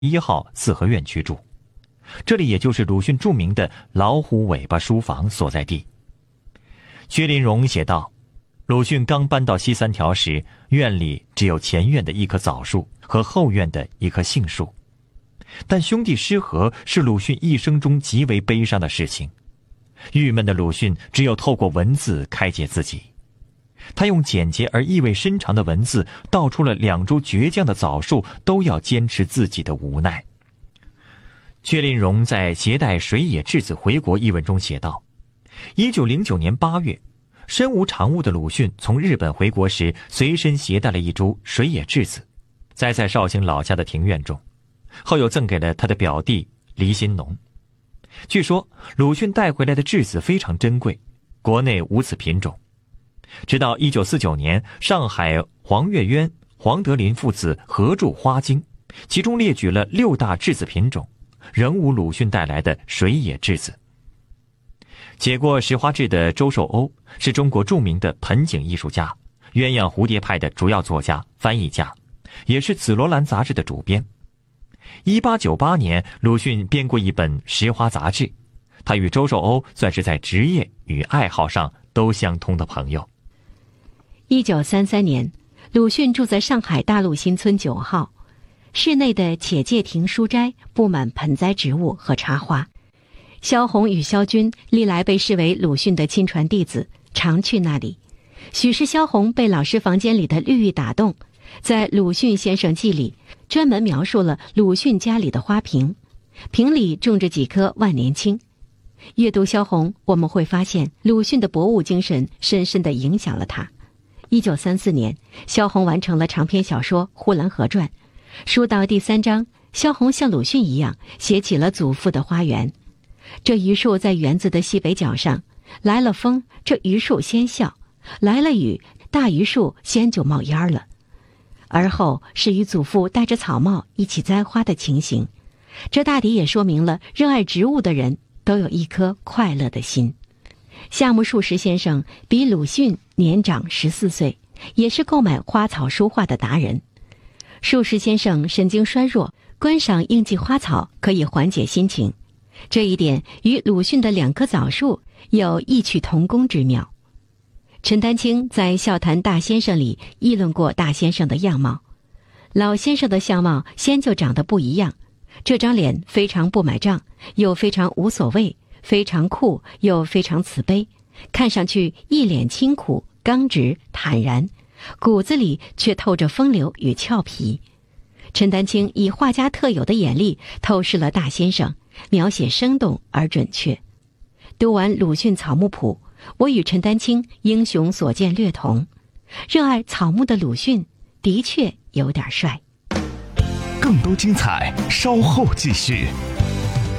1号四合院居住，这里也就是鲁迅著名的老虎尾巴书房所在地。薛林荣写道，鲁迅刚搬到西三条时，院里只有前院的一棵枣树和后院的一棵杏树。但兄弟失和是鲁迅一生中极为悲伤的事情，郁闷的鲁迅只有透过文字开解自己。他用简洁而意味深长的文字道出了两株倔强的枣树都要坚持自己的无奈。薛林荣在携带水野稚子回国一文中写道，1909年8月，身无长物的鲁迅从日本回国时，随身携带了一株水野稚子，栽在绍兴老家的庭院中，后又赠给了他的表弟黎新农。据说鲁迅带回来的稚子非常珍贵，国内无此品种。直到1949年，上海黄月渊、黄德林父子合著《花经》，其中列举了6大稚子品种，仍无鲁迅带来的水野稚子。写过《石花志》的周寿欧是中国著名的盆景艺术家，鸳鸯蝴蝶派的主要作家、翻译家，也是《紫罗兰》杂志的主编。1898年，鲁迅编过一本《石花》杂志，他与周寿欧算是在职业与爱好上都相通的朋友。 1933年，鲁迅住在上海大陆新村9号，室内的且介亭书斋布满盆栽植物和插花。萧红与萧军历来被视为鲁迅的亲传弟子，常去那里。许是萧红被老师房间里的绿意打动，在《鲁迅先生记》里专门描述了鲁迅家里的花瓶，瓶里种着几棵万年青。阅读萧红，我们会发现鲁迅的博物精神深深地影响了他。1934年，萧红完成了长篇小说《呼兰河传》，书到第3章，萧红像鲁迅一样写起了祖父的花园。这榆树在园子的西北角上，来了风，这榆树先笑；来了雨，大榆树先就冒烟了。而后是与祖父戴着草帽一起栽花的情形，这大抵也说明了热爱植物的人都有一颗快乐的心。夏目漱石先生比鲁迅年长14岁，也是购买花草书画的达人。漱石先生神经衰弱，观赏应季花草可以缓解心情，这一点与鲁迅的2棵枣树有异曲同工之妙。陈丹青在《笑谈大先生》里议论过大先生的样貌，老先生的相貌先就长得不一样，这张脸非常不买账，又非常无所谓，非常酷又非常慈悲，看上去一脸清苦、刚直、坦然，骨子里却透着风流与俏皮。陈丹青以画家特有的眼力透视了大先生，描写生动而准确。读完鲁迅草木谱，我与陈丹青英雄所见略同，热爱草木的鲁迅的确有点帅。 更多精彩稍后继续。